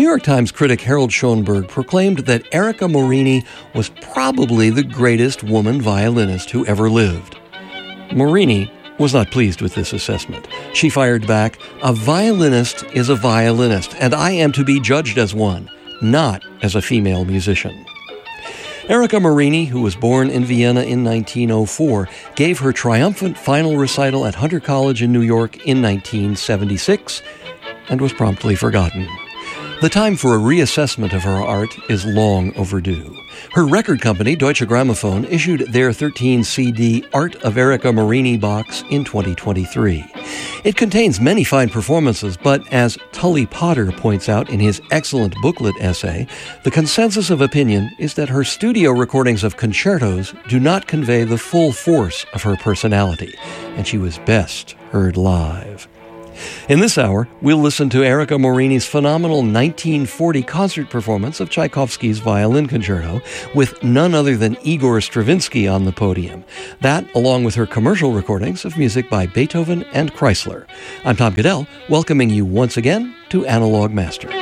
York Times critic Harold Schoenberg proclaimed that Erika Morini was probably the greatest woman violinist who ever lived. Morini was not pleased with this assessment. She fired back, "A violinist is a violinist, and I am to be judged as one, not as a female musician." Erika Morini, who was born in Vienna in 1904, gave her triumphant final recital at Hunter College in New York in 1976 and was promptly forgotten. The time for a reassessment of her art is long overdue. Her record company, Deutsche Grammophon, issued their 13-CD Art of Erika Morini box in 2023. It contains many fine performances, but as Tully Potter points out in his excellent booklet essay, the consensus of opinion is that her studio recordings of concertos do not convey the full force of her personality, and she was best heard live. In this hour, we'll listen to Erika Morini's phenomenal 1940 concert performance of Tchaikovsky's Violin Concerto, with none other than Igor Stravinsky on the podium. That, along with her commercial recordings of music by Beethoven and Chrysler. I'm Tom Goodell, welcoming you once again to Analog Master.